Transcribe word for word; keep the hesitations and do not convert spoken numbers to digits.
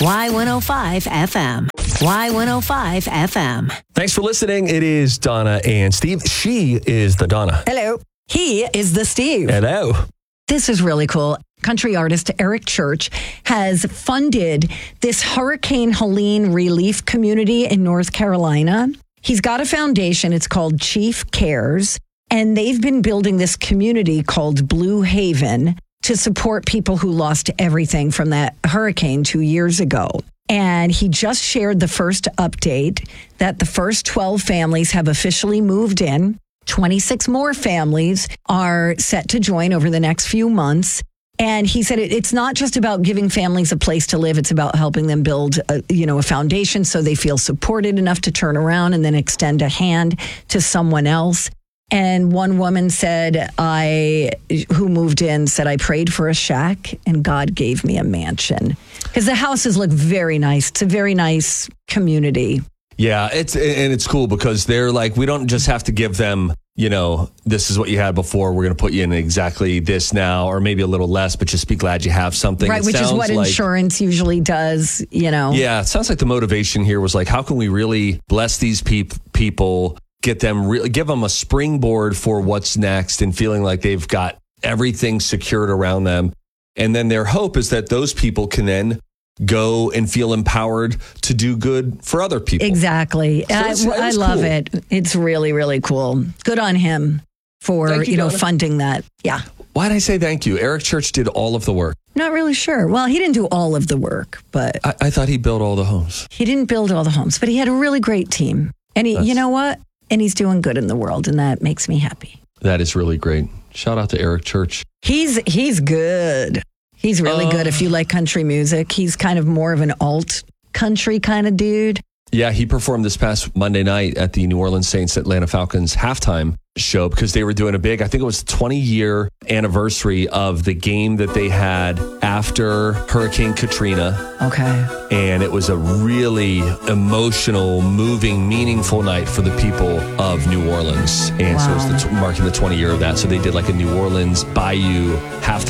Y one oh five F M. Y one oh five F M. Thanks for listening. It is Donna and Steve. She is the Donna. Hello. He is the Steve. Hello. This is really cool. Country artist Eric Church has funded this Hurricane Helene relief community in North Carolina. He's got a foundation. It's called Chief Cares. And they've been building this community called Blue Haven to support people who lost everything from that hurricane two years ago. And he just shared the first update that the first twelve families have officially moved in. twenty-six more families are set to join over the next few months. And he said it, it's not just about giving families a place to live. It's about helping them build a, you know, a foundation so they feel supported enough to turn around and then extend a hand to someone else. And one woman said, I, who moved in, said, I prayed for a shack and God gave me a mansion. Because the houses look very nice. It's a very nice community. Yeah, it's and it's cool because they're like, we don't just have to give them, you know, this is what you had before. We're going to put you in exactly this now, or maybe a little less, but just be glad you have something. Right, it which is what like, insurance usually does, you know. Yeah, it sounds like the motivation here was like, how can we really bless these peop- people, get them, re- give them a springboard for what's next and feeling like they've got everything secured around them. And then their hope is that those people can then go and feel empowered to do good for other people. Exactly. So I, it's, it I love cool. it. It's really, really cool. Good on him for, Thank you, you know, Donna. funding that. Yeah. Why did I say thank you? Eric Church did all of the work. Not really sure. Well, he didn't do all of the work, but I, I thought he built all the homes. he didn't build all the homes, but he had a really great team. And he, That's- you know what? And he's doing good in the world, and that makes me happy. That is really great. Shout out to Eric Church. He's he's good. He's really Uh, good if you like country music. He's kind of more of an alt country kind of dude. Yeah, he performed this past Monday night at the New Orleans Saints Atlanta Falcons halftime show because they were doing a big, I think it was twenty year anniversary of the game that they had after Hurricane Katrina. Okay. And it was a really emotional, moving, meaningful night for the people of New Orleans. And so it was the t- marking the twenty year of that. So they did like a New Orleans Bayou halftime